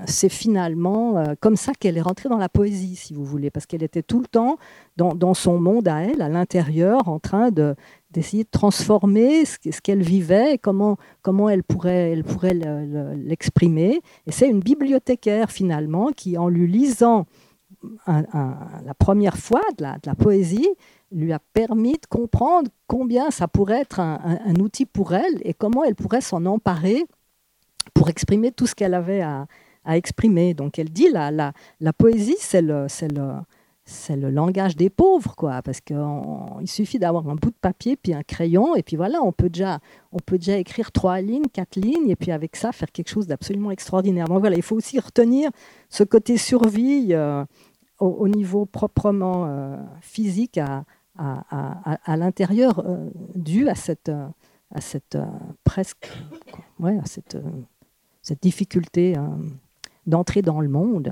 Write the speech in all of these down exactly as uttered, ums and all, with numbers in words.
c'est finalement euh, comme ça qu'elle est rentrée dans la poésie, si vous voulez, parce qu'elle était tout le temps dans, dans son monde à elle, à l'intérieur, en train de, d'essayer de transformer ce, ce qu'elle vivait et comment, comment elle pourrait, elle pourrait le, le, l'exprimer. Et c'est une bibliothécaire, finalement, qui, en lui lisant un, un, la première fois de la, de la poésie, lui a permis de comprendre combien ça pourrait être un, un, un outil pour elle et comment elle pourrait s'en emparer pour exprimer tout ce qu'elle avait à, à exprimer. Donc elle dit la, la, la poésie, c'est le, c'est, le, c'est le langage des pauvres, quoi, parce qu'il suffit d'avoir un bout de papier puis un crayon, et puis voilà, on peut déjà, on peut déjà écrire trois lignes, quatre lignes, et puis avec ça, faire quelque chose d'absolument extraordinaire. Donc voilà, il faut aussi retenir ce côté survie euh, au, au niveau proprement euh, physique à, à, à, à l'intérieur, euh, dû à cette, à cette euh, presque, ouais, à cette... Euh, cette difficulté euh, d'entrer dans le monde.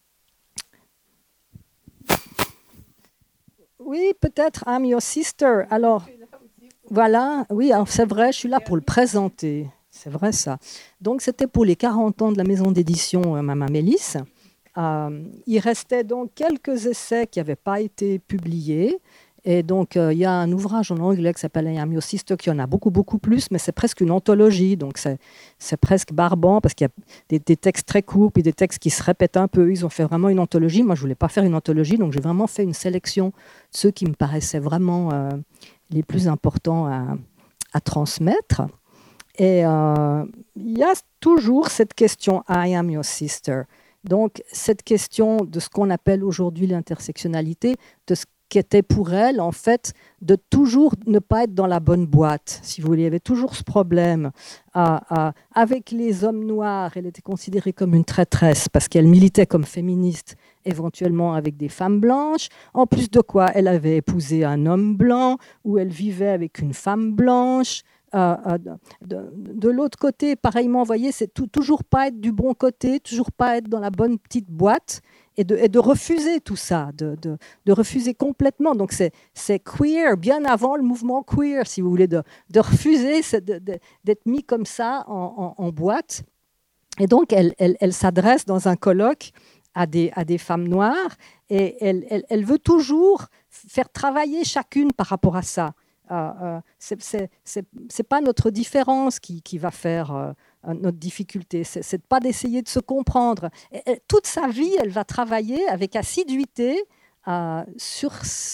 Oui, peut-être I'm your sister. Alors, voilà, oui, alors c'est vrai, je suis là pour le présenter. C'est vrai ça. Donc, c'était pour les quarante ans de la maison d'édition euh, Mama Mélis. Euh, il restait donc quelques essais qui n'avaient pas été publiés. Et donc, euh, il y a un ouvrage en anglais qui s'appelle I Am Your Sister, qui en a beaucoup, beaucoup plus, mais c'est presque une anthologie. Donc, c'est, c'est presque barbant parce qu'il y a des, des textes très courts puis des textes qui se répètent un peu. Ils ont fait vraiment une anthologie. Moi, je ne voulais pas faire une anthologie, donc j'ai vraiment fait une sélection de ceux qui me paraissaient vraiment euh, les plus importants à, à transmettre. Et euh, il y a toujours cette question « I am your sister ». Donc, cette question de ce qu'on appelle aujourd'hui l'intersectionnalité, de ce qui était pour elle, en fait, de toujours ne pas être dans la bonne boîte, si vous voulez. Il y avait toujours ce problème. Euh, euh, avec les hommes noirs, elle était considérée comme une traîtresse parce qu'elle militait comme féministe, éventuellement avec des femmes blanches. En plus de quoi, elle avait épousé un homme blanc ou elle vivait avec une femme blanche. Euh, euh, de, de l'autre côté, pareillement, vous voyez, c'est tout, toujours pas être du bon côté, toujours pas être dans la bonne petite boîte. Et de, et de refuser tout ça, de, de, de refuser complètement. Donc c'est, c'est queer, bien avant le mouvement queer, si vous voulez, de, de refuser de, de, d'être mis comme ça en, en, en boîte. Et donc elle, elle, elle s'adresse dans un colloque à des, à des femmes noires et elle, elle, elle veut toujours faire travailler chacune par rapport à ça. Euh, euh, c'est, c'est, c'est, c'est pas notre différence qui, qui va faire... Euh, notre difficulté, c'est, c'est de pas d'essayer de se comprendre. Et, et, toute sa vie, elle va travailler avec assiduité euh, sur,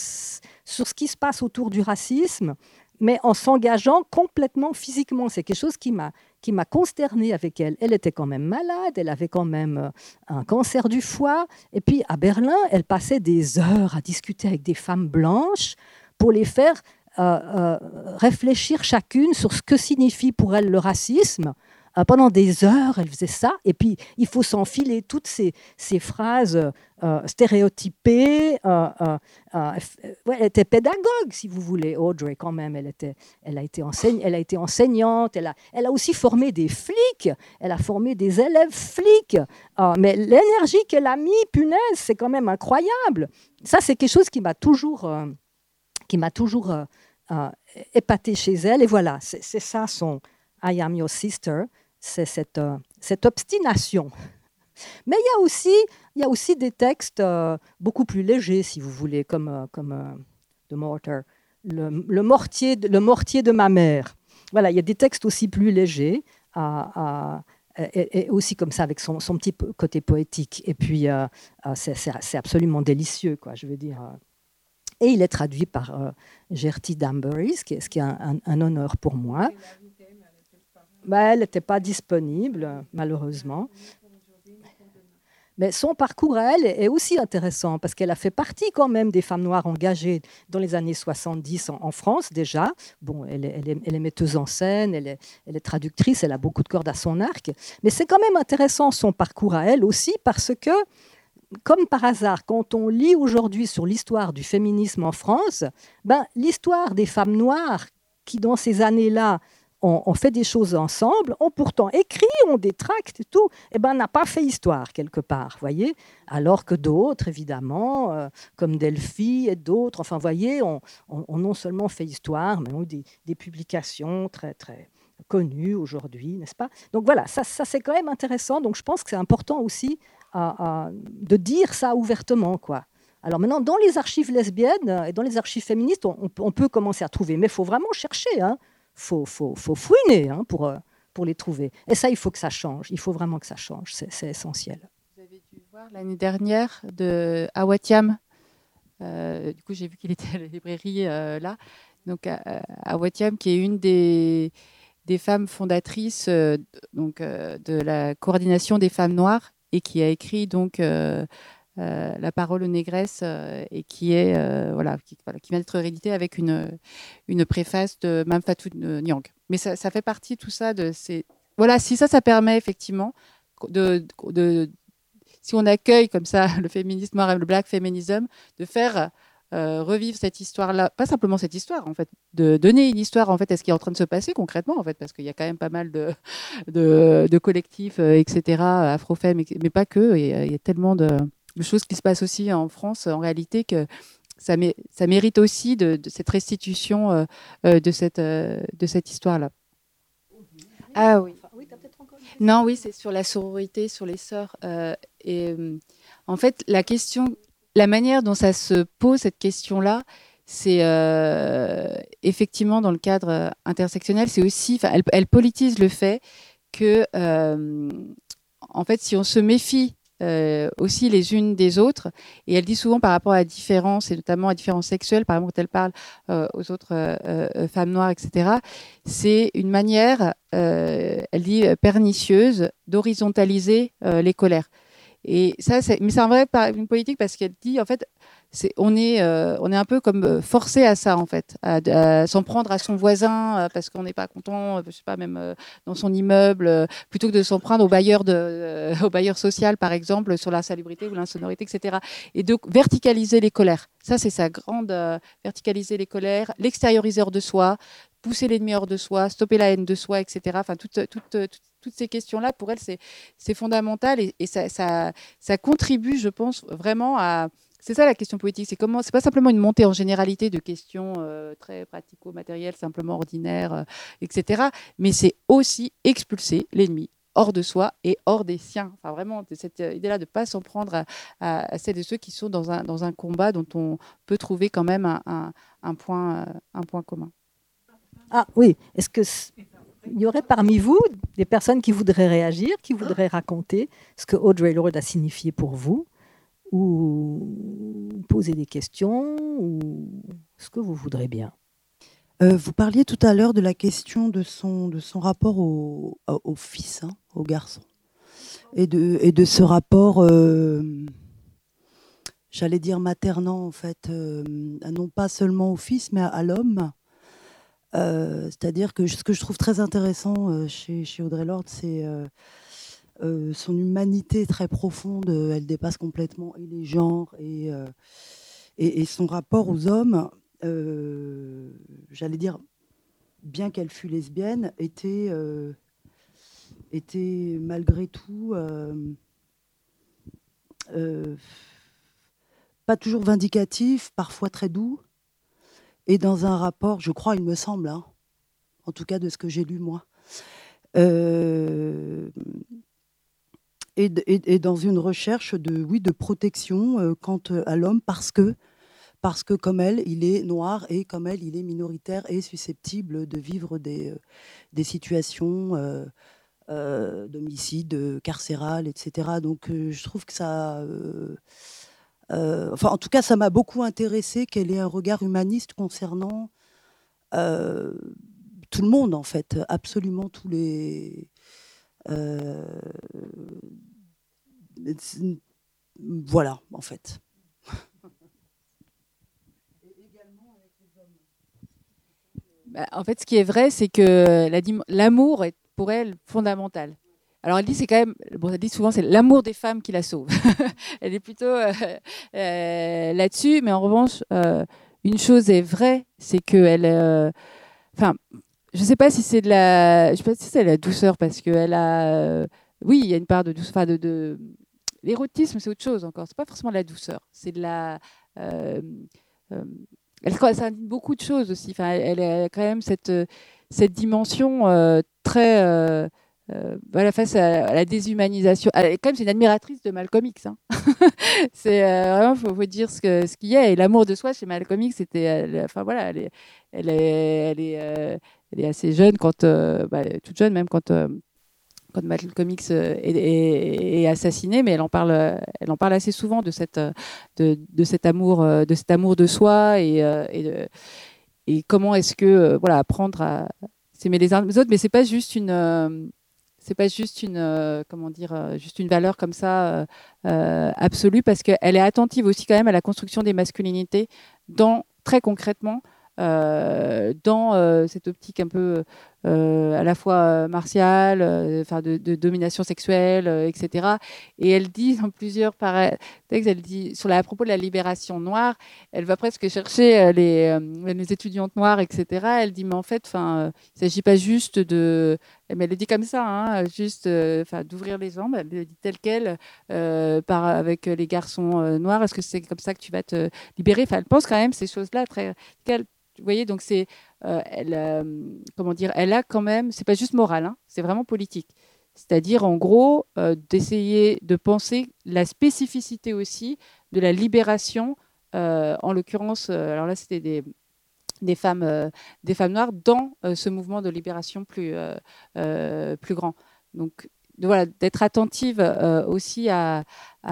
sur ce qui se passe autour du racisme, mais en s'engageant complètement physiquement. C'est quelque chose qui m'a, qui m'a consternée avec elle. Elle était quand même malade, elle avait quand même un cancer du foie, et puis à Berlin, elle passait des heures à discuter avec des femmes blanches pour les faire euh, euh, réfléchir chacune sur ce que signifie pour elle le racisme. Euh, pendant des heures, elle faisait ça. Et puis, il faut s'enfiler toutes ces, ces phrases euh, stéréotypées. Euh, euh, euh, ouais, elle était pédagogue, si vous voulez, Audrey, quand même. Elle, était, elle, a, été enseigne, elle a été enseignante. Elle a, elle a aussi formé des flics. Elle a formé des élèves flics. Euh, mais l'énergie qu'elle a mis, punaise, c'est quand même incroyable. Ça, c'est quelque chose qui m'a toujours, euh, qui m'a toujours euh, euh, épatée chez elle. Et voilà, c'est, c'est ça son I am your sister. C'est cette, euh, cette obstination. Mais il y a aussi, il y a aussi des textes euh, beaucoup plus légers, si vous voulez, comme, euh, comme euh, The Mortar, le, le, mortier de, le mortier de ma mère. Voilà, il y a des textes aussi plus légers, à, à, et, et aussi comme ça, avec son, son petit côté poétique. Et puis, euh, c'est, c'est, c'est absolument délicieux, quoi, je veux dire. Et il est traduit par euh, Gertie Dambury, ce qui est, ce qui est un, un, un honneur pour moi. Ben, elle n'était pas disponible, malheureusement. Mais son parcours à elle est aussi intéressant parce qu'elle a fait partie quand même des femmes noires engagées dans les années soixante-dix en, en France déjà. Bon, elle est, elle, est, elle est metteuse en scène, elle est, elle est traductrice, elle a beaucoup de cordes à son arc. Mais c'est quand même intéressant son parcours à elle aussi parce que, comme par hasard, quand on lit aujourd'hui sur l'histoire du féminisme en France, ben, l'histoire des femmes noires qui, dans ces années-là, on fait des choses ensemble, ont pourtant écrit, ont des tracts et tout, et ben, n'a pas fait histoire quelque part, voyez. Alors que d'autres, évidemment, euh, comme Delphi et d'autres, enfin, voyez, on, on, on non seulement fait histoire, mais ont des, des publications très, très, connue aujourd'hui, n'est-ce pas? Donc voilà, ça, ça c'est quand même intéressant. Donc je pense que c'est important aussi à, à, de dire ça ouvertement, quoi. Alors maintenant, dans les archives lesbiennes et dans les archives féministes, on, on peut commencer à trouver, mais il faut vraiment chercher, il hein. faut, faut, faut fouiner hein, pour, pour les trouver. Et ça, il faut que ça change. Il faut vraiment que ça change. C'est, c'est essentiel. Vous avez dû voir l'année dernière de Awatiam. Euh, du coup, j'ai vu qu'il était à la librairie euh, là. Donc, Awatiam, qui est une des, des femmes fondatrices euh, donc, euh, de la coordination des femmes noires et qui a écrit donc euh, euh, La parole aux négresses euh, et qui est euh, voilà, qui, voilà, qui vient d'être réédité avec une, une préface de Mame Fatou Niang. Mais ça, ça fait partie tout ça de ces voilà, si ça, ça permet effectivement de, de, de si on accueille comme ça le féminisme noir et le black feminism, de faire euh, revivre cette histoire-là, pas simplement cette histoire, en fait, de donner une histoire en fait à ce qui est en train de se passer concrètement, en fait, parce qu'il y a quand même pas mal de, de, de collectifs, euh, et cetera, afro-fem, mais pas que, et il y a tellement de, de choses qui se passent aussi en France, en réalité, que ça, mé- ça mérite aussi de, de cette restitution euh, euh, de cette, euh, de cette histoire-là. Ah oui. Non, oui, c'est sur la sororité, sur les sœurs. Euh, et euh, en fait, la question, la manière dont ça se pose, cette question-là, c'est euh, effectivement dans le cadre intersectionnel, c'est aussi, elle, elle politise le fait que, euh, en fait, si on se méfie euh, aussi les unes des autres, et elle dit souvent par rapport à la différence, et notamment à la différence sexuelle, par exemple quand elle parle euh, aux autres euh, euh, femmes noires, et cetera, c'est une manière, euh, elle dit, pernicieuse d'horizontaliser euh, les colères. Et ça, c'est, mais c'est un vrai une politique parce qu'elle dit, en fait, c'est, on, est, euh, on est un peu comme forcé à ça, en fait, à, à s'en prendre à son voisin euh, parce qu'on n'est pas content, euh, je sais pas, même euh, dans son immeuble, euh, plutôt que de s'en prendre au bailleur, de, euh, au bailleur social, par exemple, sur l'insalubrité ou l'insonorité, et cetera. Et de verticaliser les colères. Ça, c'est sa grande... Euh, verticaliser les colères, l'extérioriser hors de soi, pousser l'ennemi hors de soi, stopper la haine de soi, et cetera. Enfin, toutes, toutes, toutes, toutes ces questions-là, pour elle, c'est, c'est fondamental et, et ça, ça, ça contribue, je pense, vraiment à... C'est ça la question politique, c'est comment, c'est pas simplement une montée en généralité de questions euh, très pratico-matérielles, simplement ordinaires, euh, et cetera. Mais c'est aussi expulser l'ennemi hors de soi et hors des siens. Enfin, vraiment, cette idée-là de ne pas s'en prendre à, à, à celles et ceux qui sont dans un, dans un combat dont on peut trouver quand même un, un, un, point, un point commun. Ah oui, est-ce que il y aurait parmi vous des personnes qui voudraient réagir, qui voudraient raconter ce que Audre Lorde a signifié pour vous, ou poser des questions, ou ce que vous voudrez bien. Euh, vous parliez tout à l'heure de la question de son, de son rapport au, au, au fils, hein, au garçon, et de, et de ce rapport, euh, j'allais dire maternant en fait, euh, non pas seulement au fils, mais à, à l'homme. Euh, c'est-à-dire que ce que je trouve très intéressant euh, chez, chez Audre Lorde, c'est euh, euh, son humanité très profonde. Elle dépasse complètement et les genres et, euh, et, et son rapport aux hommes. Euh, j'allais dire, bien qu'elle fût lesbienne, était, euh, était malgré tout euh, euh, pas toujours vindicatif, parfois très doux, et dans un rapport, je crois, il me semble, hein, en tout cas de ce que j'ai lu moi, euh, et, et, et dans une recherche de, oui, de protection euh, quant à l'homme, parce que parce que comme elle, il est noir et comme elle, il est minoritaire et susceptible de vivre des, euh, des situations euh, euh, d'homicide carcéral, et cetera. Donc euh, je trouve que ça... Euh, euh, enfin, en tout cas, ça m'a beaucoup intéressé qu'elle ait un regard humaniste concernant euh, tout le monde, en fait, absolument tous les... Euh, voilà, en fait. Bah, en fait, ce qui est vrai, c'est que la, l'amour est pour elle fondamental. Alors elle dit c'est quand même, bon, elle dit souvent c'est l'amour des femmes qui la sauve. Elle est plutôt euh, euh, là-dessus, mais en revanche, euh, une chose est vraie, c'est que elle, enfin, euh, je sais pas si c'est de la, je sais pas si c'est de la douceur parce que elle a, euh, oui, il y a une part de douceur, enfin de, de l'érotisme, c'est autre chose encore. C'est pas forcément de la douceur, c'est de la euh, euh, elle, ça indique beaucoup de choses aussi. Enfin, elle, elle a quand même cette, cette dimension euh, très euh, euh, voilà, face à, à la déshumanisation. Elle, quand même, c'est une admiratrice de Malcolm X. Hein. c'est euh, vraiment, faut, faut dire ce que ce qu'il y a. Et l'amour de soi chez Malcolm X, c'était, elle, enfin voilà, elle est, elle est, elle est, euh, elle est assez jeune quand, euh, bah, toute jeune même quand. Euh, quand Malcolm X est, est, est assassiné, mais elle en parle, elle en parle assez souvent de cette, de, de cet amour, de cet amour de soi et, et, de, et comment est-ce que voilà apprendre à s'aimer les uns les autres, mais c'est pas juste une, c'est pas juste une, comment dire, juste une valeur comme ça euh, absolue, parce qu'elle est attentive aussi quand même à la construction des masculinités dans très concrètement. Euh, dans euh, cette optique un peu euh, à la fois martiale, euh, de, de domination sexuelle, euh, et cetera. Et elle dit dans plusieurs textes, elle dit sur la, à propos de la libération noire, elle va presque chercher les, les étudiantes noires, et cetera. Elle dit mais en fait, enfin, il ne s'agit pas juste de, mais elle le dit comme ça, hein, juste, enfin, euh, d'ouvrir les jambes. Elle le dit telle quelle, euh, par avec les garçons euh, noirs. Est-ce que c'est comme ça que tu vas te libérer? Enfin, elle pense quand même ces choses-là très. Qu'elle, vous voyez, donc c'est, euh, elle, euh, comment dire, elle a quand même, c'est pas juste moral, hein, c'est vraiment politique. C'est-à-dire, en gros, euh, d'essayer de penser la spécificité aussi de la libération, euh, en l'occurrence, euh, alors là, c'était des, des femmes, euh, des femmes noires dans euh, ce mouvement de libération plus, euh, euh, plus grand. Donc, de, voilà, d'être attentive euh, aussi à,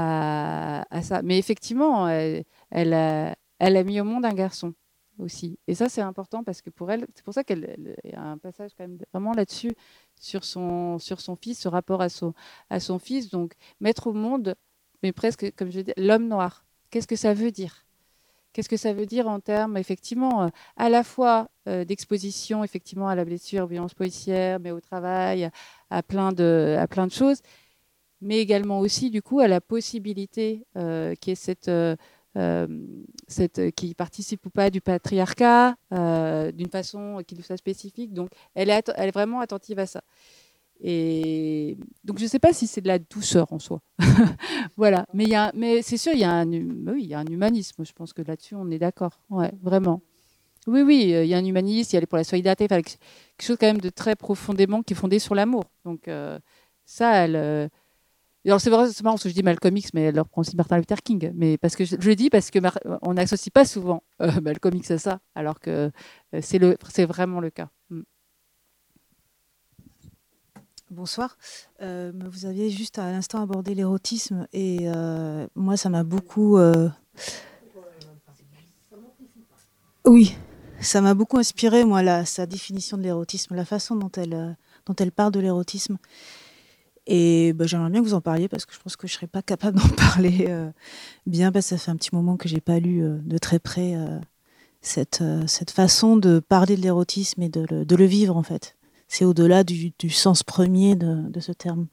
à, à ça. Mais effectivement, elle, elle, a, elle a mis au monde un garçon aussi. Et ça, c'est important parce que pour elle, c'est pour ça qu'il y a un passage quand même vraiment là-dessus, sur son, sur son fils, ce rapport à son, à son fils. Donc, mettre au monde, mais presque, comme je dis, l'homme noir. Qu'est-ce que ça veut dire? Qu'est-ce que ça veut dire en termes, effectivement, à la fois euh, d'exposition, effectivement, à la blessure, violence policière, mais au travail, à plein de, à plein de choses, mais également aussi, du coup, à la possibilité euh, qui est cette... Euh, Euh, cette, qui participe ou pas du patriarcat euh, d'une façon qui lui soit spécifique. Donc, elle est, elle est vraiment attentive à ça. Et donc, je ne sais pas si c'est de la douceur en soi. Voilà. Mais, y a, mais c'est sûr, il y, a un, oui, il y a un humanisme. Je pense que là-dessus, on est d'accord. Ouais, vraiment. Oui, oui, il y a un humanisme, il y a pour la solidarité, quelque chose quand même de très profondément qui est fondé sur l'amour. Donc, euh, ça, elle... Euh, alors c'est vrai, c'est marrant parce que je dis Malcolm X, mais elle leur prend aussi Martin Luther King. Mais parce que je, je le dis parce que Mar- on n'associe pas souvent euh, Malcolm X à ça, alors que euh, c'est le, c'est vraiment le cas. Mm. Bonsoir. Euh, vous aviez juste à l'instant abordé l'érotisme et euh, moi ça m'a beaucoup. Euh... Oui, ça m'a beaucoup inspiré moi la, sa définition de l'érotisme, la façon dont elle, euh, dont elle parle de l'érotisme. Et bah, j'aimerais bien que vous en parliez parce que je pense que je ne serais pas capable d'en parler euh, bien parce que ça fait un petit moment que je n'ai pas lu euh, de très près euh, cette, euh, cette façon de parler de l'érotisme et de le, de le vivre en fait. C'est au-delà du, du sens premier de, de ce terme.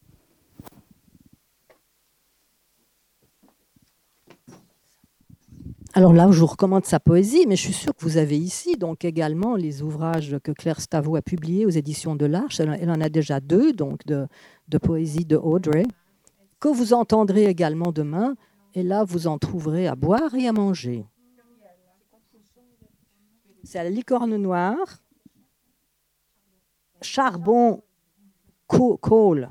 Alors là, je vous recommande sa poésie, mais je suis sûre que vous avez ici donc également les ouvrages que Claire Stavo a publiés aux éditions de l'Arche. Elle, elle en a déjà deux, donc de, de poésie de Audrey, que vous entendrez également demain. Et là, vous en trouverez à boire et à manger. C'est à la licorne noire, charbon, coal.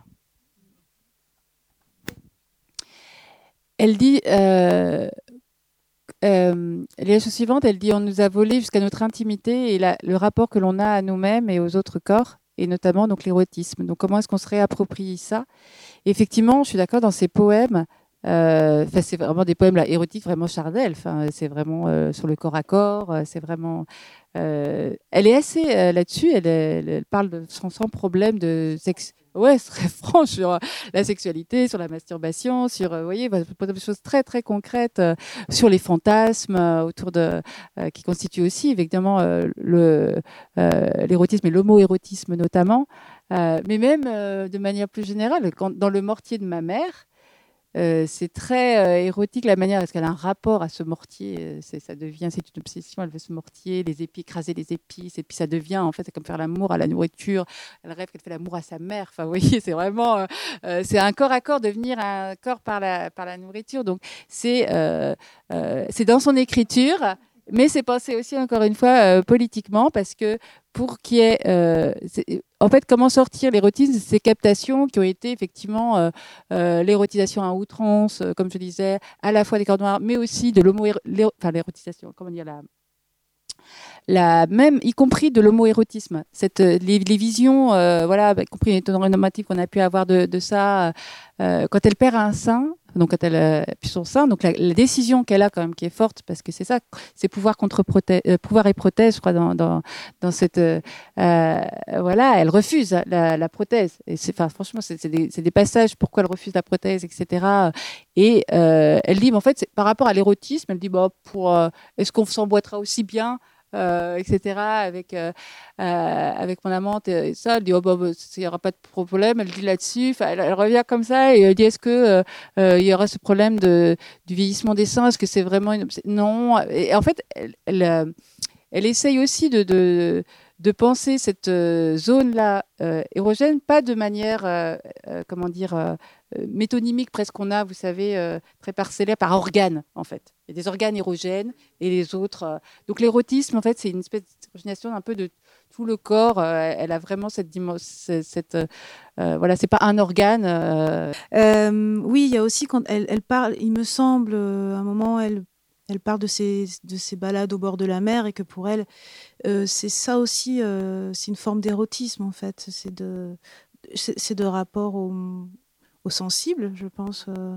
Elle dit... Euh... Euh, les choses suivantes, elle dit on nous a volé jusqu'à notre intimité et la, le rapport que l'on a à nous-mêmes et aux autres corps, et notamment donc l'érotisme. Donc comment est-ce qu'on se réapproprie ça? Et effectivement, je suis d'accord dans ces poèmes. Euh, c'est vraiment des poèmes là, érotiques, vraiment charnels. C'est vraiment euh, sur le corps à corps. C'est vraiment. Euh, elle est assez euh, là-dessus. Elle, elle, elle parle de, sans, sans problème de sexe. Ouais, c'est très franc sur la sexualité, sur la masturbation, sur, vous voyez, des choses très très concrètes, euh, sur les fantasmes euh, autour de, euh, qui constituent aussi évidemment euh, le euh, l'érotisme et l'homo-érotisme notamment, euh, mais même euh, de manière plus générale, quand, dans le mortier de ma mère. Euh, c'est très euh, érotique la manière, parce qu'elle a un rapport à ce mortier, c'est, ça devient, c'est une obsession, elle veut ce mortier, les épis, écraser les épices, et puis ça devient, en fait, c'est comme faire l'amour à la nourriture, elle rêve qu'elle fait l'amour à sa mère, enfin, vous voyez, c'est vraiment, euh, c'est un corps à corps, devenir un corps par la, par la nourriture, donc c'est, euh, euh, c'est dans son écriture, mais c'est pensé aussi, encore une fois, euh, politiquement, parce que pour qu'il y ait... Euh, en fait, comment sortir l'érotisme de ces captations qui ont été effectivement euh, euh, l'érotisation à outrance, euh, comme je disais, à la fois des corps noirs, mais aussi de l'homo... Enfin, l'érotisation, comment dire, la... La même, y compris de l'homoérotisme, cette, les, les visions, euh, voilà, y compris les normatifs qu'on a pu avoir de, de ça, euh, quand elle perd un sein, donc quand elle a pu son sein, donc la, la décision qu'elle a quand même qui est forte, parce que c'est ça, c'est pouvoir contre prothèse, euh, pouvoir et prothèse, je crois, dans, dans, dans cette, euh, voilà, elle refuse la, la prothèse. Et c'est, enfin, franchement, c'est, c'est, des, c'est des passages pourquoi elle refuse la prothèse, et cetera. Et euh, elle dit, mais en fait, c'est, par rapport à l'érotisme, elle dit, bah, pour, euh, est-ce qu'on s'emboîtera aussi bien? Euh, et cetera avec euh, euh, avec mon amante et ça, elle dit oh bah, bah il y aura pas de problème, elle dit là-dessus, elle, elle revient comme ça et elle dit est-ce que euh, euh, il y aura ce problème de du vieillissement des seins, est-ce que c'est vraiment une... non, et en fait elle elle, euh, elle essaye aussi de, de de penser cette euh, zone-là euh, érogène, pas de manière, euh, euh, comment dire, euh, métonymique presque qu'on a, vous savez, euh, très parcellaire, par organe, en fait. Il y a des organes érogènes et les autres... Euh... Donc l'érotisme, en fait, c'est une espèce d'érogénation un peu de tout le corps. Euh, elle a vraiment cette dimension... Cette, euh, voilà, c'est pas un organe. Euh... Euh, oui, il y a aussi quand elle, elle parle, il me semble, euh, à un moment, elle... Elle parle de ses, de ses balades au bord de la mer et que pour elle, euh, c'est ça aussi, euh, c'est une forme d'érotisme en fait. C'est de, c'est, c'est de rapport au, au sensible, je pense, euh,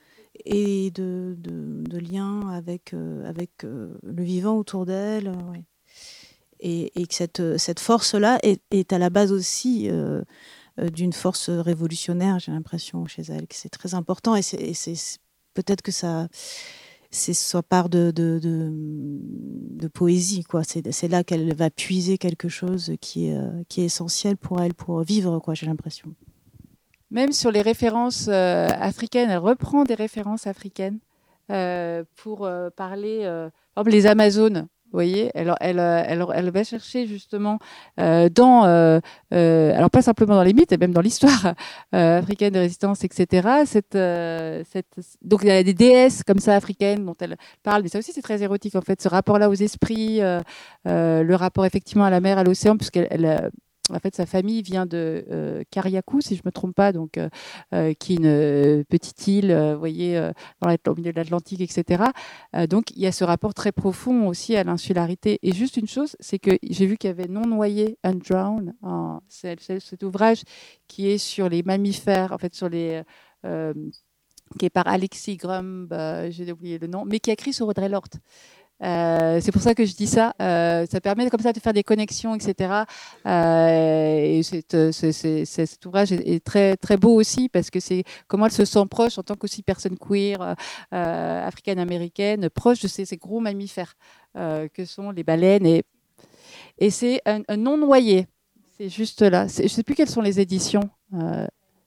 et de, de, de lien avec, euh, avec euh, le vivant autour d'elle. Euh, ouais. Et, et que cette, cette force-là est, est à la base aussi euh, d'une force révolutionnaire, j'ai l'impression, chez elle, que c'est très important. Et c'est, et c'est, c'est peut-être que ça... c'est sa part de, de, de, de poésie, quoi. C'est, c'est là qu'elle va puiser quelque chose qui est, euh, qui est essentiel pour elle, pour vivre, quoi, j'ai l'impression. Même sur les références euh, africaines, elle reprend des références africaines euh, pour euh, parler, euh, par exemple, les Amazones. Vous voyez, elle, elle, elle, elle va chercher justement euh, dans, euh, euh, alors pas simplement dans les mythes, mais même dans l'histoire euh, africaine de résistance, et cetera. Cette, euh, cette, donc il y a des déesses comme ça africaines dont elle parle, mais ça aussi c'est très érotique en fait, ce rapport-là aux esprits, euh, euh, le rapport effectivement à la mer, à l'océan, puisqu'elle elle, en fait, sa famille vient de euh, Kariakou, si je ne me trompe pas, donc, euh, euh, qui est une euh, petite île, euh, vous voyez, euh, dans au milieu de l'Atlantique, et cetera. Euh, donc, il y a ce rapport très profond aussi à l'insularité. Et juste une chose, c'est que j'ai vu qu'il y avait Non noyé, Undrowned, hein, c'est, c'est cet ouvrage qui est sur les mammifères, en fait, sur les... Euh, qui est par Alexis Grumb, euh, j'ai oublié le nom, mais qui a écrit sur Audre Lorde. Euh, c'est pour ça que je dis ça. Euh, ça permet comme ça de faire des connexions, et cetera. Euh, et c'est, c'est, c'est, c'est, cet ouvrage est, est très très beau aussi parce que c'est comment elle se sent proche en tant qu'aussi personne queer, euh, africaine-américaine, proche de ces, ces gros mammifères euh, que sont les baleines. Et, et c'est un, un non noyé. C'est juste là. C'est, je ne sais plus quelles sont les éditions. Euh...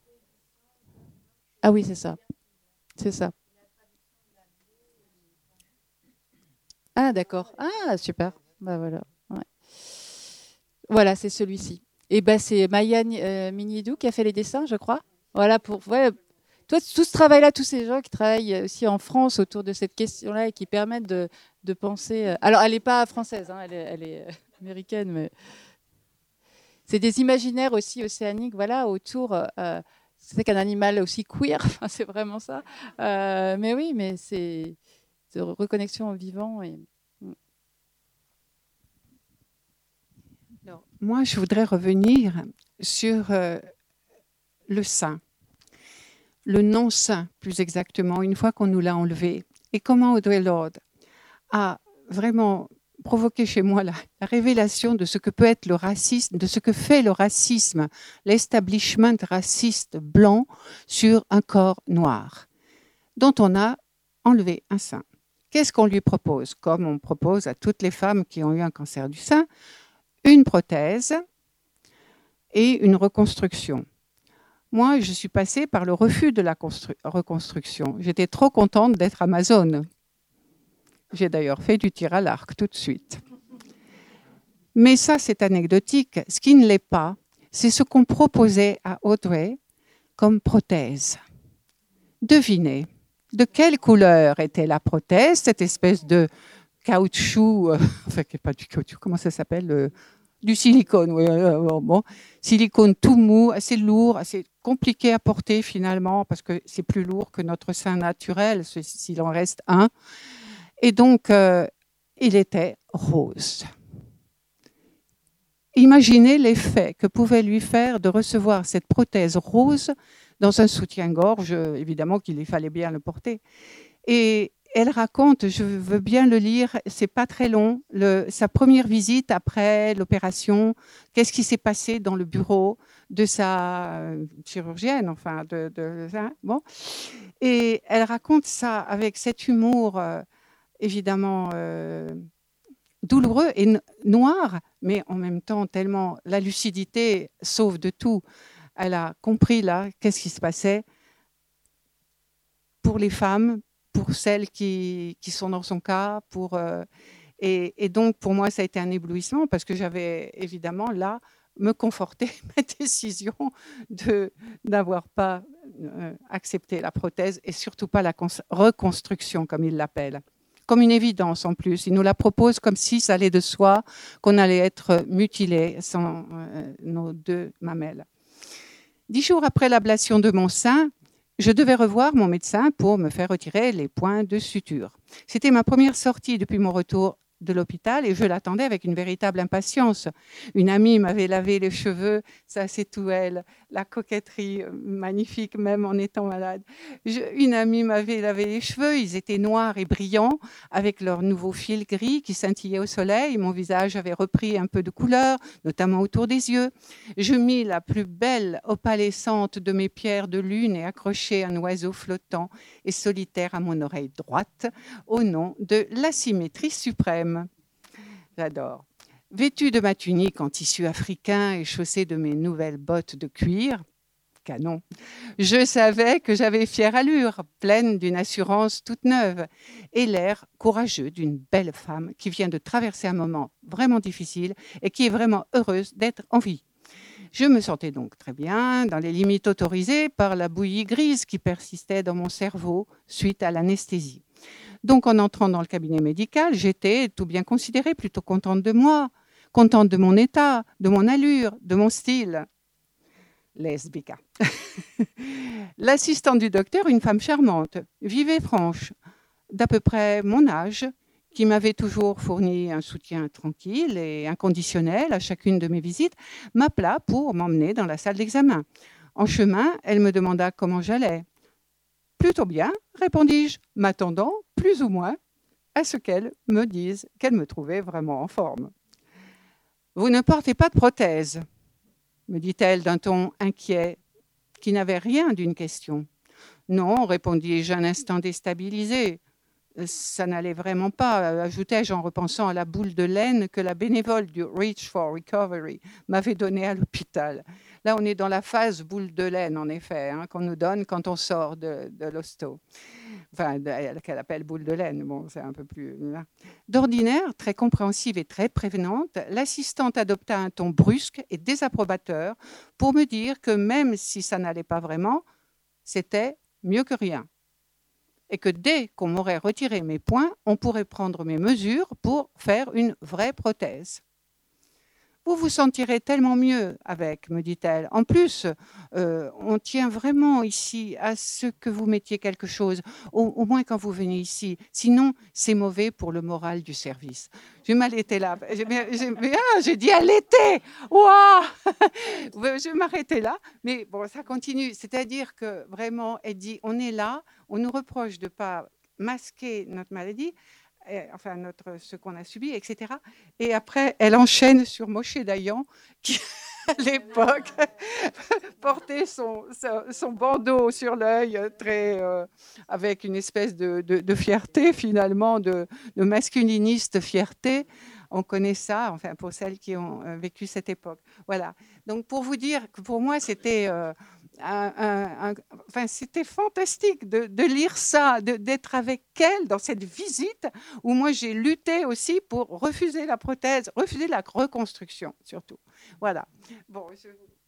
Ah oui, c'est ça. C'est ça. Ah, d'accord. Ah, super. Bah, voilà. Ouais. Voilà, c'est celui-ci. Et ben, c'est Maya euh, Minidou qui a fait les dessins, je crois. Voilà, pour. Ouais, toi, tout ce travail-là, tous ces gens qui travaillent aussi en France autour de cette question-là et qui permettent de, de penser. Euh... Alors, elle n'est pas française, hein, elle est, elle est américaine, mais. C'est des imaginaires aussi océaniques, voilà, autour. Euh, c'est qu'un animal aussi queer, c'est vraiment ça. Euh, mais oui, mais c'est. de reconnexion au vivant. Et... Alors, moi, je voudrais revenir sur euh, le sein, le non-sein, plus exactement, une fois qu'on nous l'a enlevé, et comment Audre Lorde a vraiment provoqué chez moi la, la révélation de ce que peut être le racisme, de ce que fait le racisme, l'establishment raciste blanc sur un corps noir, dont on a enlevé un sein. Qu'est-ce qu'on lui propose? Comme on propose à toutes les femmes qui ont eu un cancer du sein, une prothèse et une reconstruction. Moi, je suis passée par le refus de la constru- reconstruction. J'étais trop contente d'être amazone. J'ai d'ailleurs fait du tir à l'arc tout de suite. Mais ça, c'est anecdotique. Ce qui ne l'est pas, c'est ce qu'on proposait à Audrey comme prothèse. Devinez. De quelle couleur était la prothèse, cette espèce de caoutchouc, euh, enfin pas du caoutchouc, comment ça s'appelle euh, du silicone, oui, euh, bon, silicone tout mou, assez lourd, assez compliqué à porter finalement, parce que c'est plus lourd que notre sein naturel, s'il en reste un. Et donc, euh, il était rose. Imaginez l'effet que pouvait lui faire de recevoir cette prothèse rose dans un soutien-gorge, évidemment qu'il fallait bien le porter. Et elle raconte, je veux bien le lire, c'est pas très long, le, sa première visite après l'opération, qu'est-ce qui s'est passé dans le bureau de sa chirurgienne, enfin, de, de hein, bon. Et elle raconte ça avec cet humour, euh, évidemment, euh, douloureux et noir, mais en même temps, tellement la lucidité sauve de tout. Elle a compris là, qu'est-ce qui se passait pour les femmes, pour celles qui, qui sont dans son cas. Pour, euh, et, et donc, pour moi, ça a été un éblouissement parce que j'avais évidemment là me conforté ma décision de n'avoir pas euh, accepté la prothèse et surtout pas la reconstruction, comme il l'appelle. Comme une évidence en plus. Il nous la propose comme si ça allait de soi, qu'on allait être mutilé sans euh, nos deux mamelles. Dix jours après l'ablation de mon sein, je devais revoir mon médecin pour me faire retirer les points de suture. C'était ma première sortie depuis mon retour de l'hôpital et je l'attendais avec une véritable impatience. Une amie m'avait lavé les cheveux, ça c'est tout elle, la coquetterie magnifique même en étant malade. Je, une amie m'avait lavé les cheveux, ils étaient noirs et brillants avec leur nouveau fil gris qui scintillait au soleil. Mon visage avait repris un peu de couleur, notamment autour des yeux. Je mis la plus belle opalescente de mes pierres de lune et accrochai un oiseau flottant et solitaire à mon oreille droite au nom de l'asymétrie suprême. J'adore. Vêtue de ma tunique en tissu africain et chaussée de mes nouvelles bottes de cuir, canon, je savais que j'avais fière allure, pleine d'une assurance toute neuve et l'air courageux d'une belle femme qui vient de traverser un moment vraiment difficile et qui est vraiment heureuse d'être en vie. Je me sentais donc très bien, dans les limites autorisées par la bouillie grise qui persistait dans mon cerveau suite à l'anesthésie. Donc, en entrant dans le cabinet médical, j'étais, tout bien considérée, plutôt contente de moi, contente de mon état, de mon allure, de mon style. Lesbica. L'assistante du docteur, une femme charmante, vive et franche, d'à peu près mon âge, qui m'avait toujours fourni un soutien tranquille et inconditionnel à chacune de mes visites, m'appela pour m'emmener dans la salle d'examen. En chemin, elle me demanda comment j'allais. Plutôt bien, répondis-je, m'attendant plus ou moins à ce qu'elle me dise qu'elle me trouvait vraiment en forme. « Vous ne portez pas de prothèse ?» me dit-elle d'un ton inquiet, qui n'avait rien d'une question. « Non, répondis-je un instant déstabilisé. Ça n'allait vraiment pas, ajoutai-je en repensant à la boule de laine que la bénévole du Reach for Recovery m'avait donnée à l'hôpital. Là, on est dans la phase boule de laine, en effet, hein, qu'on nous donne quand on sort de, de l'hosto. Enfin, qu'elle appelle boule de laine. Bon, c'est un peu plus... D'ordinaire, très compréhensive et très prévenante, l'assistante adopta un ton brusque et désapprobateur pour me dire que même si ça n'allait pas vraiment, c'était mieux que rien. Et que dès qu'on m'aurait retiré mes points, on pourrait prendre mes mesures pour faire une vraie prothèse. Vous vous sentirez tellement mieux avec, me dit-elle. En plus, euh, on tient vraiment ici à ce que vous mettiez quelque chose, au, au moins quand vous venez ici. Sinon, c'est mauvais pour le moral du service. J'ai mal été là. J'ai, j'ai, ah, j'ai dit allaiter. Waouh. Je m'arrêtais là. Mais bon, ça continue. C'est-à-dire que vraiment, elle dit, on est là, on nous reproche de ne pas masquer notre maladie. Enfin, notre, ce qu'on a subi, et cetera. Et après, elle enchaîne sur Moshe Dayan, qui, à l'époque, portait son, son, son bandeau sur l'œil, très, euh, avec une espèce de, de, de fierté, finalement, de, de masculiniste fierté. On connaît ça, enfin, pour celles qui ont vécu cette époque. Voilà. Donc, pour vous dire que pour moi, c'était... Euh, Un, un, un, enfin, c'était fantastique de, de lire ça, de, d'être avec elle dans cette visite où moi j'ai lutté aussi pour refuser la prothèse, refuser la reconstruction surtout. Voilà. Bon, je...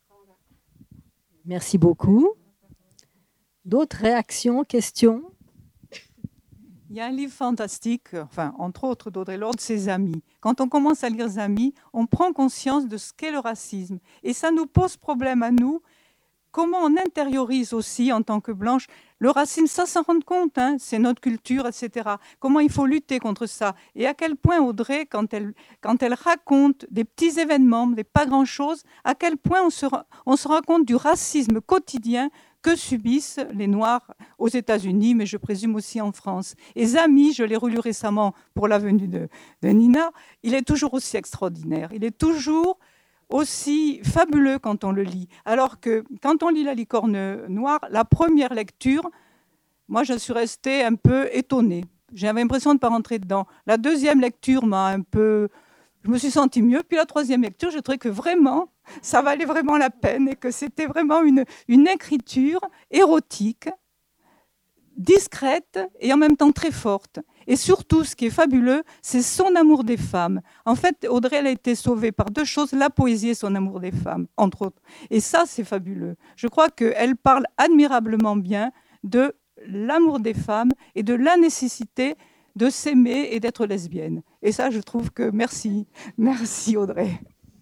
Merci beaucoup. D'autres réactions, questions? Il y a un livre fantastique, enfin, entre autres d'Audre Lorde, Ses amis. Quand on commence à lire Ses amis, on prend conscience de ce qu'est le racisme. Et ça nous pose problème à nous. Comment on intériorise aussi, en tant que blanche, le racisme, ça s'en rendre compte, hein, c'est notre culture, et cetera. Comment il faut lutter contre ça. Et à quel point Audrey, quand elle, quand elle raconte des petits événements, des pas grand-chose, à quel point on se, on se rend compte du racisme quotidien que subissent les Noirs aux États-Unis, mais je présume aussi en France. Et Zami, je l'ai relu récemment pour la venue de, de Nina, il est toujours aussi extraordinaire. Il est toujours aussi fabuleux quand on le lit. Alors que quand on lit La licorne noire, la première lecture, moi je suis restée un peu étonnée. J'avais l'impression de ne pas rentrer dedans. La deuxième lecture m'a un peu... Je me suis sentie mieux. Puis la troisième lecture, je trouvais que vraiment, ça valait vraiment la peine et que c'était vraiment une, une écriture érotique, discrète et en même temps très forte. Et surtout, ce qui est fabuleux, c'est son amour des femmes. En fait, Audrey, elle a été sauvée par deux choses, la poésie et son amour des femmes, entre autres. Et ça, c'est fabuleux. Je crois qu'elle parle admirablement bien de l'amour des femmes et de la nécessité de s'aimer et d'être lesbienne. Et ça, je trouve que... Merci. Merci, Audrey.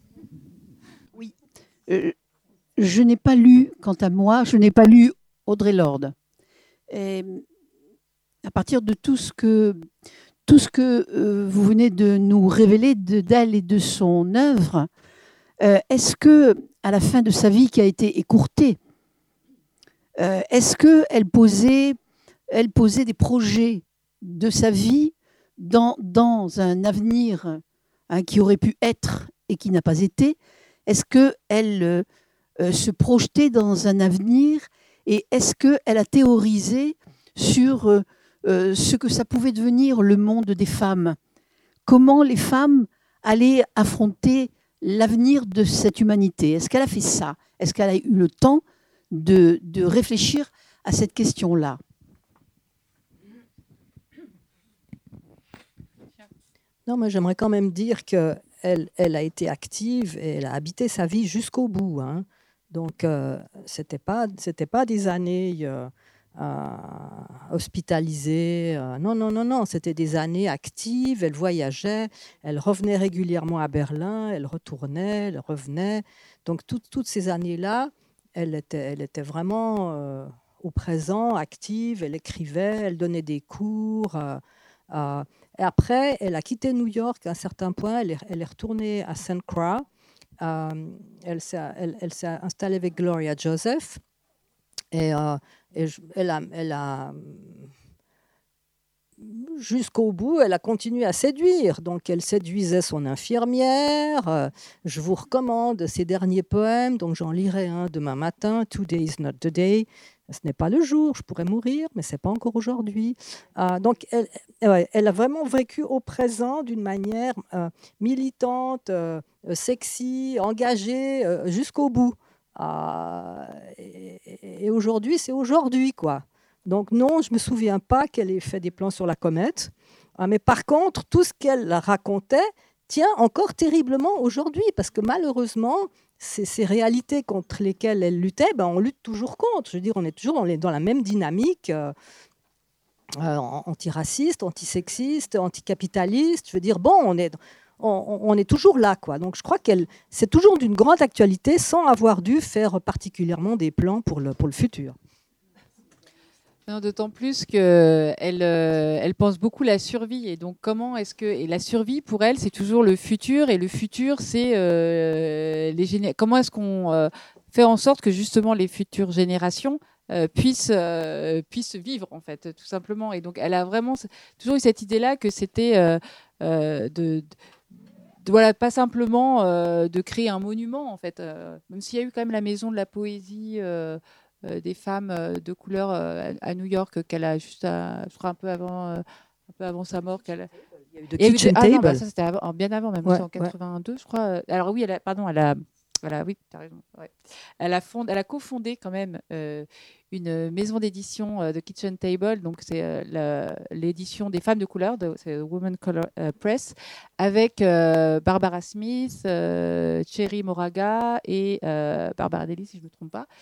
Oui. Euh, je n'ai pas lu, quant à moi, je n'ai pas lu Audre Lorde. Et à partir de tout ce que, tout ce que euh, vous venez de nous révéler de, d'elle et de son œuvre, euh, est-ce que, à la fin de sa vie qui a été écourtée, euh, est-ce qu'elle posait, elle posait des projets de sa vie dans, dans un avenir hein, qui aurait pu être et qui n'a pas été? Est-ce qu'elle euh, euh, se projetait dans un avenir et est-ce qu'elle a théorisé sur euh, euh, ce que ça pouvait devenir le monde des femmes? Comment les femmes allaient affronter l'avenir de cette humanité? Est-ce qu'elle a fait ça? Est-ce qu'elle a eu le temps de, de réfléchir à cette question-là? Non, mais j'aimerais quand même dire qu'elle elle a été active et elle a habité sa vie jusqu'au bout. Hein. Donc, euh, ce n'était pas, c'était pas des années euh, euh, hospitalisées. Euh, non, non, non, non. C'était des années actives. Elle voyageait. Elle revenait régulièrement à Berlin. Elle retournait, elle revenait. Donc, tout, toutes ces années-là, elle était, elle était vraiment euh, au présent, active. Elle écrivait, elle donnait des cours. Euh, euh, et après, elle a quitté New York à un certain point. Elle est, elle est retournée à Saint Croix. Euh, elle, s'est, elle, elle s'est installée avec Gloria Joseph et, euh, et elle, a, elle a jusqu'au bout, elle a continué à séduire. Donc, elle séduisait son infirmière. Euh, je vous recommande ses derniers poèmes. Donc, j'en lirai un demain matin. Today is not the day. Ce n'est pas le jour. Je pourrais mourir, mais ce n'est pas encore aujourd'hui. Euh, donc, elle, ouais, elle a vraiment vécu au présent d'une manière euh, militante, euh, sexy, engagée euh, jusqu'au bout. Euh, et, et aujourd'hui, c'est aujourd'hui, quoi. Donc non, je ne me souviens pas qu'elle ait fait des plans sur la comète. Mais par contre, tout ce qu'elle racontait tient encore terriblement aujourd'hui, parce que malheureusement, ces, ces réalités contre lesquelles elle luttait, ben, on lutte toujours contre. Je veux dire, on est toujours on est dans la même dynamique euh, euh, antiraciste, antisexiste, anticapitaliste. Je veux dire, bon, on est... On, on est toujours là, quoi. Donc, je crois qu'elle, c'est toujours d'une grande actualité, sans avoir dû faire particulièrement des plans pour le, pour le futur. Non, d'autant plus qu'elle euh, elle pense beaucoup la survie. Et donc, comment est-ce que. Et la survie, pour elle, c'est toujours le futur. Et le futur, c'est euh, les géné- comment est-ce qu'on euh, fait en sorte que justement les futures générations euh, puissent, euh, puissent vivre, en fait, tout simplement. Et donc, elle a vraiment toujours eu cette idée-là que c'était euh, euh, de. de De, voilà, pas simplement euh, de créer un monument, en fait. Euh, même s'il y a eu quand même la maison de la poésie euh, euh, des femmes euh, de couleur euh, à New York, qu'elle a juste, à, je crois, un peu avant, euh, un peu avant sa mort. Qu'elle... Il y a eu The Kitchen ah, non, Table. bah, ça, c'était avant, bien avant, même ouais, en quatre-vingt-deux, ouais. Je crois. Alors oui, elle a, pardon, elle a... Voilà, oui, tu as raison. Ouais. Elle, a fond, elle a cofondé quand même euh, une maison d'édition euh, de Kitchen Table, donc c'est euh, la, l'édition des femmes de couleur, de, c'est Women Color euh, Press, avec euh, Barbara Smith, euh, Cherry Moraga et euh, Barbara Daly, si je ne me trompe pas.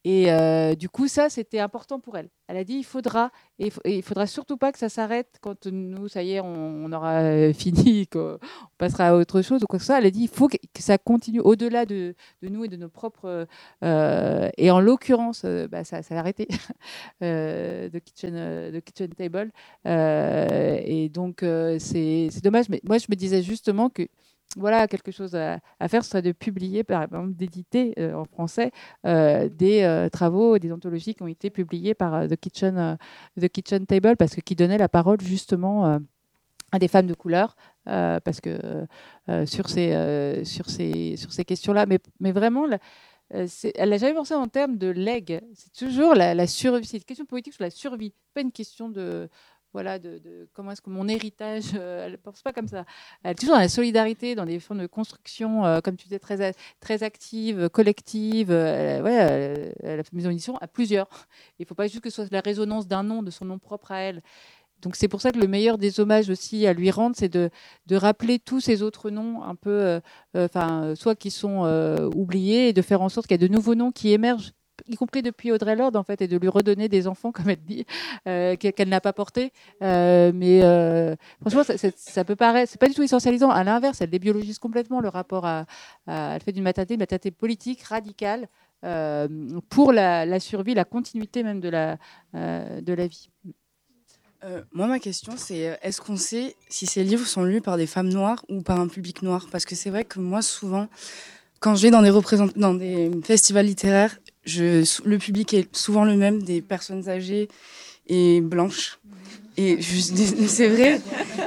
Et euh, du coup, ça, c'était important pour elle. Elle a dit, il faudra, et il faudra surtout pas que ça s'arrête quand nous, ça y est, on, on aura fini, qu'on passera à autre chose ou quoi que ce soit. Elle a dit, il faut que, que ça continue au-delà de, de nous et de nos propres... Euh, et en l'occurrence, euh, bah, ça, ça a arrêté euh, de kitchen, euh, de kitchen table. Euh, et donc, euh, c'est, c'est dommage. Mais moi, je me disais justement que voilà, quelque chose à, à faire, ce serait de publier, par exemple, d'éditer euh, en français euh, des euh, travaux, des anthologies qui ont été publiées par euh, The, Kitchen, euh, The Kitchen Table, parce que qui donnait la parole justement euh, à des femmes de couleur, euh, parce que euh, sur ces, euh, sur ces, sur ces questions-là, mais, mais vraiment, la, euh, c'est, elle n'a jamais pensé en termes de legs. C'est toujours la, la survie. C'est une question politique sur la survie, pas une question de voilà, de, de comment est-ce que mon héritage, euh, elle ne pense pas comme ça. Elle est toujours dans la solidarité, dans des formes de construction, euh, comme tu disais, très, très active, collective. Euh, ouais, elle, elle a fait maison d'édition à plusieurs. Il ne faut pas juste que ce soit la résonance d'un nom, de son nom propre à elle. Donc c'est pour ça que le meilleur des hommages aussi à lui rendre, c'est de, de rappeler tous ces autres noms, un peu, euh, euh, soit qui sont euh, oubliés, et de faire en sorte qu'il y ait de nouveaux noms qui émergent, y compris depuis Audre Lorde, en fait, et de lui redonner des enfants, comme elle dit, euh, qu'elle n'a pas portés. Euh, mais euh, franchement, ça, ça, ça peut paraître, c'est pas du tout essentialisant. À l'inverse, elle débiologise complètement le rapport à, à elle fait d'une maternité, une maternité politique, radicale, euh, pour la, la survie, la continuité même de la, euh, de la vie. Euh, moi, ma question, c'est est-ce qu'on sait si ces livres sont lus par des femmes noires ou par un public noir ? Parce que c'est vrai que moi, souvent, quand je vais dans des, représent- dans des festivals littéraires, je, le public est souvent le même, des personnes âgées et blanches. Et je, c'est vrai.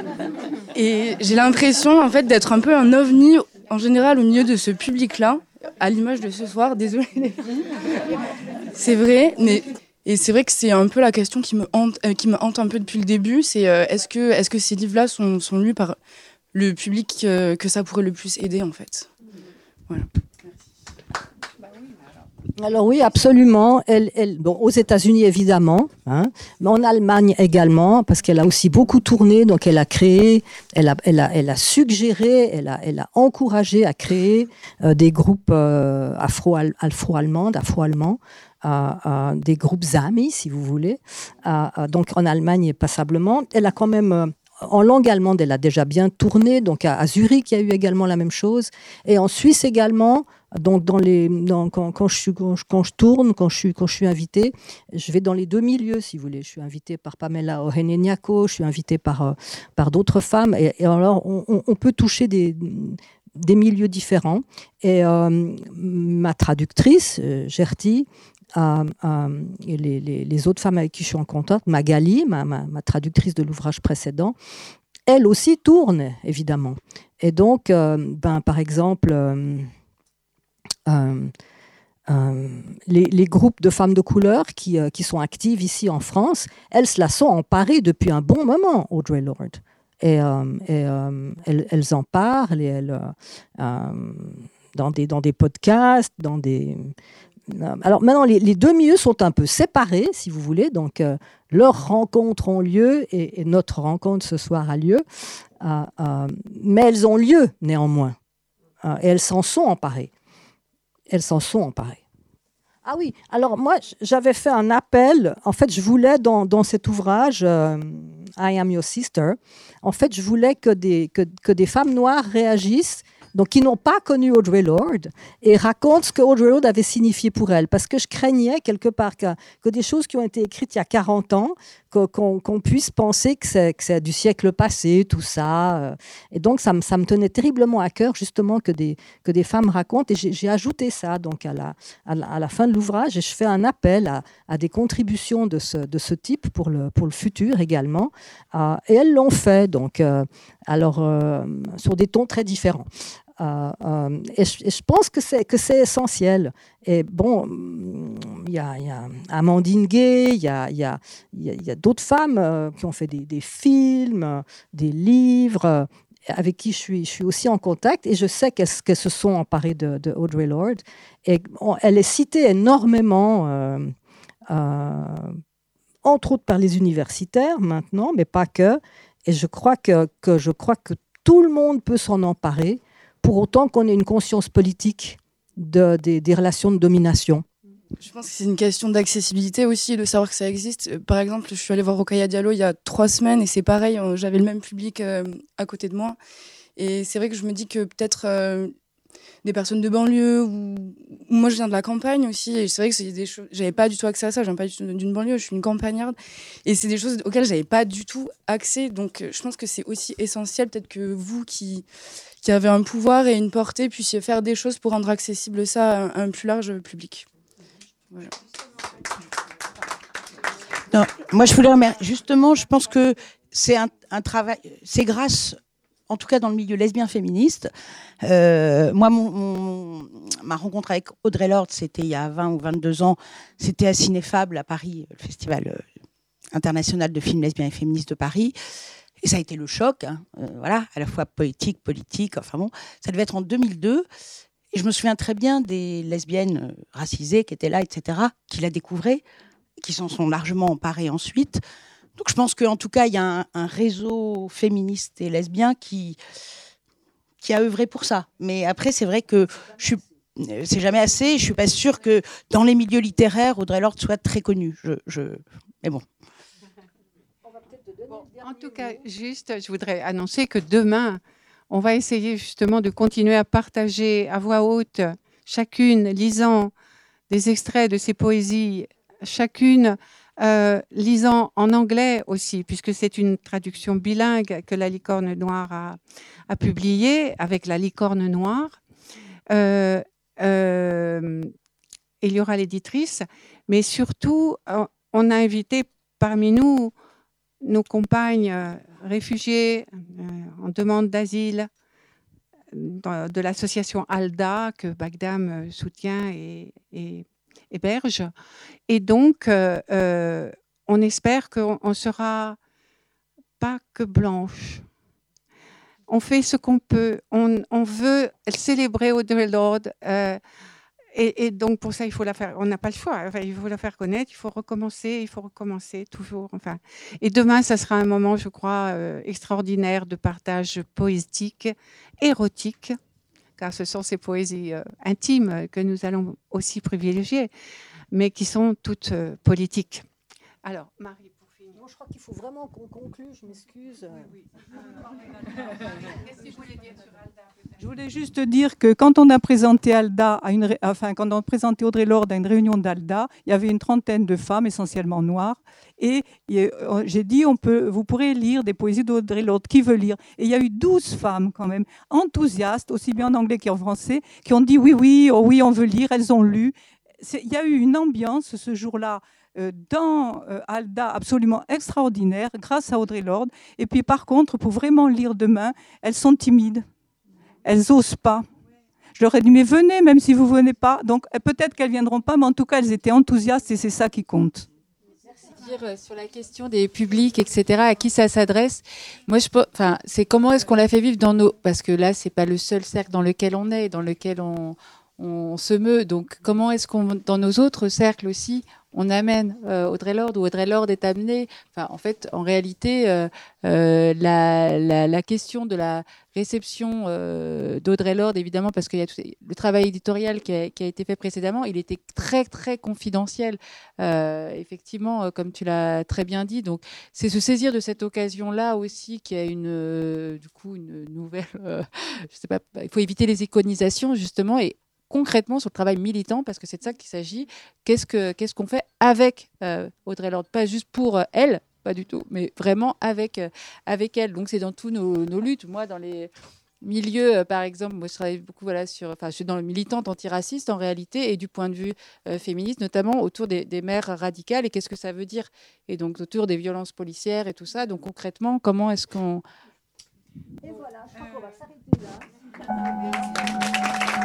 Et j'ai l'impression, en fait, d'être un peu un ovni, en général, au milieu de ce public-là, à l'image de ce soir. Désolée, les filles. C'est vrai, mais... Et c'est vrai que c'est un peu la question qui me hante, euh, qui me hante un peu depuis le début, c'est euh, est-ce que, est-ce que ces livres-là sont, sont lus par le public euh, que ça pourrait le plus aider, en fait. Voilà. Alors oui, absolument. Elle, elle, bon, aux États-Unis, évidemment, hein, mais en Allemagne également, parce qu'elle a aussi beaucoup tourné, donc elle a créé, elle a, elle a, elle a suggéré, elle a, elle a encouragé à créer euh, des groupes euh, afro-allemands, afro-allemands, Euh, euh, des groupes amis, si vous voulez. Euh, euh, donc en Allemagne, passablement. Elle a quand même, euh, en langue allemande, elle a déjà bien tourné. Donc à, à Zurich, il y a eu également la même chose. Et en Suisse également. Donc dans les, dans, quand, quand, je suis, quand, je, quand je tourne, quand je suis, quand je suis invitée, je vais dans les deux milieux, si vous voulez. Je suis invitée par Pamela Oheneniako, je suis invitée par, euh, par d'autres femmes. Et, et alors, on, on, on peut toucher des... des milieux différents. Et euh, ma traductrice, euh, Gertie, Euh, euh, et les, les, les autres femmes avec qui je suis en contact, Magali, ma, ma, ma traductrice de l'ouvrage précédent, elle aussi tourne, évidemment. Et donc, euh, ben, par exemple, euh, euh, euh, les, les groupes de femmes de couleur qui, euh, qui sont actives ici en France, elles se la sont emparées depuis un bon moment, Audre Lorde. Et, euh, et euh, elles, elles en parlent, et elles, euh, dans, des, dans des podcasts, dans des... Alors maintenant, les, les deux milieux sont un peu séparés, si vous voulez. Donc, euh, leurs rencontres ont lieu et, et notre rencontre ce soir a lieu. Euh, euh, mais elles ont lieu néanmoins. Euh, et elles s'en sont emparées. Elles s'en sont emparées. Ah oui, alors moi, j'avais fait un appel. En fait, je voulais, dans, dans cet ouvrage, euh, I Am Your Sister, en fait, je voulais que des, que, que des femmes noires réagissent, donc qui n'ont pas connu Audre Lorde, et racontent ce que Audre Lorde avait signifié pour elles. Parce que je craignais quelque part que, que des choses qui ont été écrites il y a quarante ans, que, qu'on, qu'on puisse penser que c'est, que c'est du siècle passé, tout ça. Et donc, ça me, ça me tenait terriblement à cœur, justement, que des, que des femmes racontent. Et j'ai, j'ai ajouté ça donc, à, la, à, la, à la fin de l'ouvrage, et je fais un appel à, à des contributions de ce, de ce type pour le, pour le futur également. Euh, et elles l'ont fait, donc, euh, alors, euh, sur des tons très différents. Euh, euh, et, je, et je pense que c'est, que c'est essentiel. Et bon, il y a, y a Amandine Gay, il y a, y a, y a d'autres femmes euh, qui ont fait des, des films, des livres, euh, avec qui je suis, je suis aussi en contact. Et je sais qu'elles, qu'elles se sont emparées de, de Audre Lorde. Et on, elle est citée énormément, euh, euh, entre autres par les universitaires maintenant, mais pas que. Et je crois que, que, je crois que tout le monde peut s'en emparer, pour autant qu'on ait une conscience politique de, des, des relations de domination Je pense que c'est une question d'accessibilité aussi, de savoir que ça existe. Par exemple, je suis allée voir Rokhaya Diallo il y a trois semaines et c'est pareil, j'avais le même public euh, à côté de moi. Et c'est vrai que je me dis que peut-être euh, des personnes de banlieue, ou, ou moi je viens de la campagne aussi, et c'est vrai que c'est des choses, j'avais pas du tout accès à ça, je viens pas du tout d'une banlieue, je suis une campagnarde, et c'est des choses auxquelles j'avais pas du tout accès. Donc je pense que c'est aussi essentiel, peut-être que vous qui, qui avez un pouvoir et une portée puissiez faire des choses pour rendre accessible ça à un, à un plus large public. Voilà. Non, moi, je voulais remercier. Justement, je pense que c'est un, un travail. C'est grâce, en tout cas dans le milieu lesbien féministe. Euh, moi, mon, mon, ma rencontre avec Audre Lorde, c'était il y a vingt ou vingt-deux ans. C'était à Cinéfable à Paris, le festival international de films lesbiens et féministes de Paris. Et ça a été le choc, hein, euh, voilà, à la fois poétique, politique. Enfin bon, ça devait être en deux mille deux. Et je me souviens très bien des lesbiennes racisées qui étaient là, et cetera, qui la découvraient, qui s'en sont largement emparées ensuite. Donc je pense qu'en tout cas, il y a un, un réseau féministe et lesbien qui, qui a œuvré pour ça. Mais après, c'est vrai que je suis, c'est jamais assez. Je suis pas sûre que dans les milieux littéraires, Audre Lorde soit très connue. Je, je... Mais bon. Bon, en tout cas, juste, je voudrais annoncer que demain, on va essayer justement de continuer à partager à voix haute, chacune lisant des extraits de ses poésies, chacune euh, lisant en anglais aussi, puisque c'est une traduction bilingue que La Licorne Noire a, a publiée avec La Licorne Noire. Euh, euh, il y aura l'éditrice, mais surtout, on a invité parmi nous nos compagnes euh, réfugiées euh, en demande d'asile de, de l'association ALDA que Bagdam euh, soutient et, et héberge. Et donc, euh, euh, on espère qu'on ne sera pas que blanche. On fait ce qu'on peut. On, on veut célébrer Audre Lorde. Euh, Et, et donc, pour ça, il faut la faire. On n'a pas le choix. Enfin, il faut la faire connaître. Il faut recommencer. Il faut recommencer toujours. Enfin, et demain, ça sera un moment, je crois, euh, extraordinaire de partage poétique, érotique, car ce sont ces poésies euh, intimes que nous allons aussi privilégier, mais qui sont toutes euh, politiques. Alors, Marie. Non, je crois qu'il faut vraiment qu'on conclue. Je m'excuse. Oui, oui. Qu'est-ce que vous voulez dire sur Alda? Je voulais juste dire que quand on a présenté Alda à une, enfin quand on a présenté Audre Lorde à une réunion d'Alda, il y avait une trentaine de femmes, essentiellement noires, et j'ai dit on peut, vous pourrez lire des poésies d'Audre Lorde. Qui veut lire? Et il y a eu douze femmes quand même enthousiastes, aussi bien en anglais qu'en français, qui ont dit oui, oui, oh oui, on veut lire. Elles ont lu. Il y a eu une ambiance ce jour-là dans Alda absolument extraordinaire grâce à Audre Lorde. Et puis par contre, pour vraiment lire demain, elles sont timides. Elles n'osent pas. Je leur ai dit, mais venez, même si vous ne venez pas. Donc peut-être qu'elles ne viendront pas, mais en tout cas, elles étaient enthousiastes et c'est ça qui compte. Dire sur la question des publics, et cetera, à qui ça s'adresse, moi, je, enfin, c'est comment est-ce qu'on la fait vivre dans nos... Parce que là, ce n'est pas le seul cercle dans lequel on est, dans lequel on, on se meut. Donc comment est-ce qu'on, dans nos autres cercles aussi, on amène euh, Audre Lorde, ou Audre Lorde est amenée. Enfin, en fait, en réalité, euh, euh, la, la, la question de la réception euh, d'Audre Lorde, évidemment, parce qu'il y a tout, le travail éditorial qui a, qui a été fait précédemment, il était très, très confidentiel. Euh, effectivement, euh, comme tu l'as très bien dit. Donc, c'est se saisir de cette occasion-là aussi qui a une, euh, du coup, une nouvelle... Euh, je sais pas, il faut éviter les iconisations, justement, et concrètement sur le travail militant, parce que c'est de ça qu'il s'agit. Qu'est-ce que, qu'est-ce qu'on fait avec euh, Audre Lorde? Pas juste pour euh, elle, pas du tout, mais vraiment avec, euh, avec elle. Donc c'est dans tous nos, nos luttes. Moi, dans les milieux, euh, par exemple, moi je travaille beaucoup voilà, sur... Enfin, je suis dans le militante antiraciste en réalité, et du point de vue euh, féministe, notamment autour des, des mères radicales, et qu'est-ce que ça veut dire? Et donc autour des violences policières et tout ça. Donc concrètement, comment est-ce qu'on... Et voilà, je crois qu'on va s'arrêter là.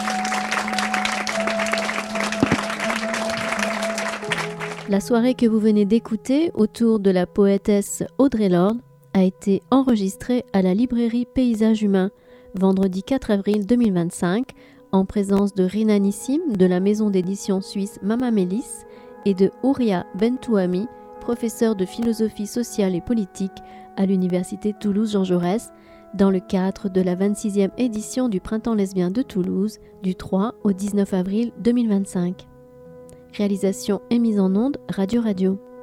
La soirée que vous venez d'écouter autour de la poétesse Audre Lorde a été enregistrée à la librairie Paysage Humain, vendredi quatre avril deux mille vingt-cinq, en présence de Rina Nissim de la maison d'édition suisse Mama Melis et de Ouria Bentouami, professeur de philosophie sociale et politique à l'université Toulouse-Jean Jaurès, dans le cadre de la vingt-sixième édition du Printemps lesbien de Toulouse du trois au dix-neuf avril deux mille vingt-cinq. Réalisation et mise en onde, Radio Radio.